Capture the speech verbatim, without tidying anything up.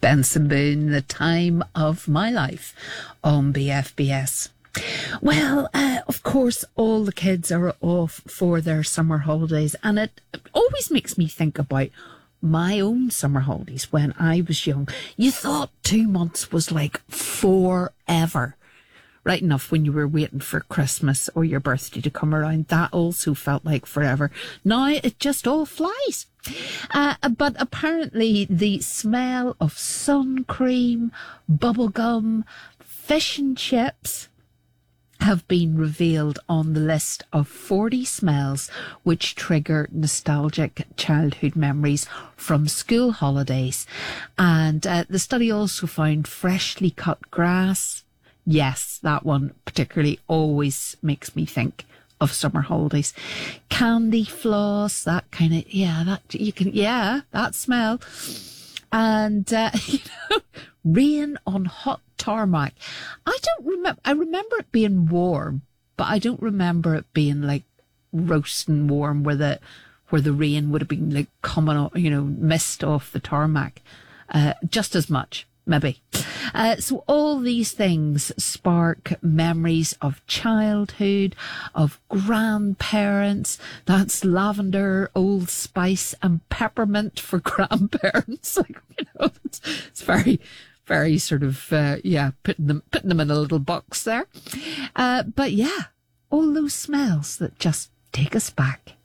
Benson Boone, The Time of My Life on B F B S. Well, uh, of course, all the kids are off for their summer holidays, and it always makes me think about my own summer holidays when I was young. You thought two months was like forever. Right enough, when you were waiting for Christmas or your birthday to come around, that also felt like forever. Now it just all flies. Uh, but apparently the smell of sun cream, bubblegum, fish and chips have been revealed on the list of forty smells which trigger nostalgic childhood memories from school holidays. And uh, the study also found freshly cut grass. Yes, that one particularly always makes me think of summer holidays. Candy floss, that kind of, yeah, that you can, yeah, that smell. And, uh, you know, rain on hot tarmac. I don't remember, I remember it being warm, but I don't remember it being like roasting warm where the, where the rain would have been like coming off, you know, mist off the tarmac, uh, just as much. Maybe. Uh, so all these things spark memories of childhood, of grandparents. That's lavender, Old Spice and peppermint for grandparents. Like, you know, it's, it's very, very sort of, uh, yeah, putting them, putting them in a little box there. Uh, but yeah, all those smells that just take us back.